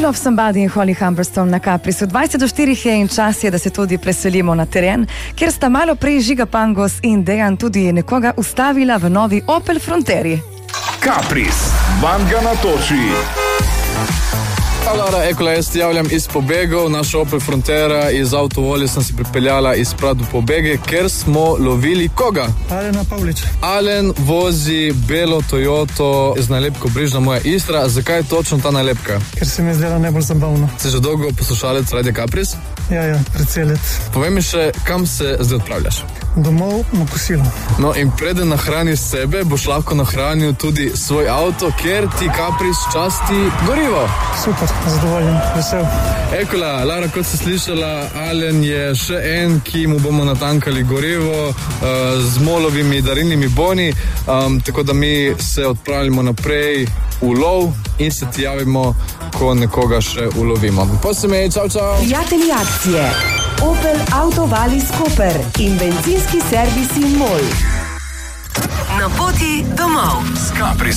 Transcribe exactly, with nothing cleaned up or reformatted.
Love Somebody in Holly Humberstone na Caprisu. dvajset do štirih je in čas je, da se tudi preselimo na teren, kjer sta malo prej Žiga Pangos in Dejan tudi nekoga ustavila v novi Opel Fronteri. Capris, vam ga natoči. Hvala, Ekola, jaz ti javljam iz pobegov. Naša Opel Frontera iz Avtovolje sem si pripeljala iz Pradu pobege, ker smo lovili koga? Alena Pavliča. Alen vozi belo Toyoto z nalepko Brižna moja Istra. Zakaj je točno ta nalepka? Ker se mi je zdela najbolj zabavno. Si že dolgo poslušalec Radia Capris? Ja, ja, precej let. Povej mi še, kam se zdaj odpravljaš? Domov na kosilo. No in preden nahraniš sebe, boš lahko nahranil tudi svoj avto, ker ti Capris časti gorivo. Super, zadovoljen, vesel. Ekola, Lara, kot si slišala, Alen je še en, ki mu bomo natankali gorivo uh, z molovimi darilnimi boni, um, tako da mi se odpravimo naprej v lov in se ti javimo, ko nekoga še ulovimo. Posmej, čau, čau. Prijatelji akcije. Opel Autovalis Koper in bencinski servisi MOL. Na poti domov. S Capris.